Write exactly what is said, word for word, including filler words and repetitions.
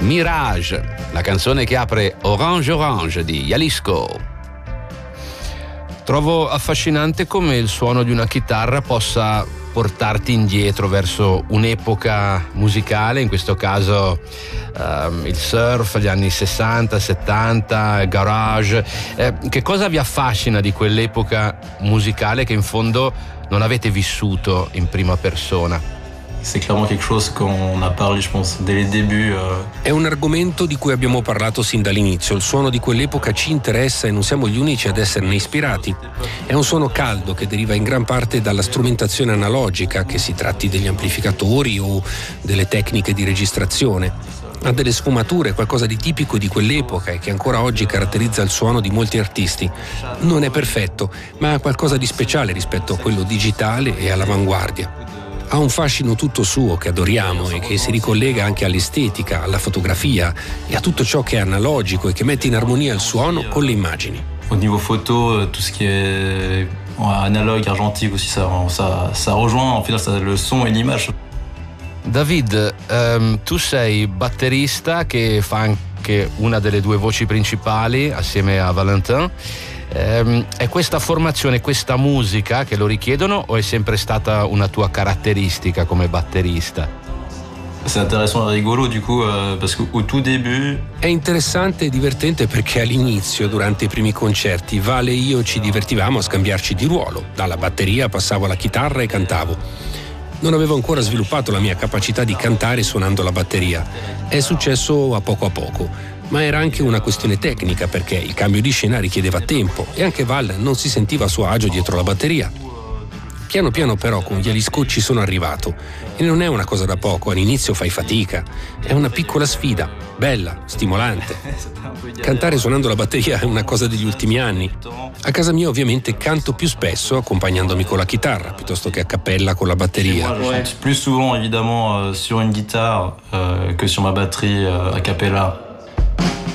Mirage, la canzone che apre Orange Orange di Jalisco. Trovo affascinante come il suono di una chitarra possa portarti indietro verso un'epoca musicale, in questo caso um, il surf, gli anni sessanta, settanta, garage. Eh, che cosa vi affascina di quell'epoca musicale che in fondo non avete vissuto in prima persona? C'est clairement quelque chose qu'on a parlé, je pense, dès les débuts. Euh... È un argomento di cui abbiamo parlato sin dall'inizio. Il suono di quell'epoca ci interessa e non siamo gli unici ad esserne ispirati. È un suono caldo che deriva in gran parte dalla strumentazione analogica, che si tratti degli amplificatori o delle tecniche di registrazione. Ha delle sfumature, qualcosa di tipico di quell'epoca e che ancora oggi caratterizza il suono di molti artisti. Non è perfetto, ma ha qualcosa di speciale rispetto a quello digitale e all'avanguardia. Ha un fascino tutto suo che adoriamo e che si ricollega anche all'estetica, alla fotografia e a tutto ciò che è analogico e che mette in armonia il suono con le immagini. Au niveau photo, tout ce qui est analogue, argentique aussi, ça, ça, ça rejoint en fait ça, le son et l'image. David, ehm, tu sei batterista che fa anche una delle due voci principali assieme a Valentin. Ehm, è questa formazione, questa musica che lo richiedono o è sempre stata una tua caratteristica come batterista? C'est intéressant et rigolo du coup euh, parce qu'au tout début. È interessante e divertente perché all'inizio, durante i primi concerti, Vale e io ci divertivamo a scambiarci di ruolo. Dalla batteria passavo alla chitarra e cantavo. Non avevo ancora sviluppato la mia capacità di cantare suonando la batteria. È successo a poco a poco. Ma era anche una questione tecnica perché il cambio di scena richiedeva tempo e anche Val non si sentiva a suo agio dietro la batteria. Piano piano però con Jalisco ci sono arrivato e non è una cosa da poco, all'inizio fai fatica, è una piccola sfida, bella, stimolante. Cantare suonando la batteria è una cosa degli ultimi anni. A casa mia ovviamente canto più spesso accompagnandomi con la chitarra piuttosto che a cappella con la batteria. Je chante plus souvent évidemment euh, sur une guitare euh, que sur ma batterie euh, a cappella.